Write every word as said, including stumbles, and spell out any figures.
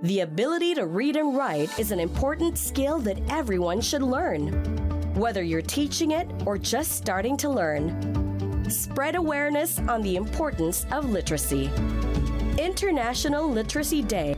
The ability to read and write is an important skill that everyone should learn, whether you're teaching it or just starting to learn. Spread awareness on the importance of literacy. International Literacy Day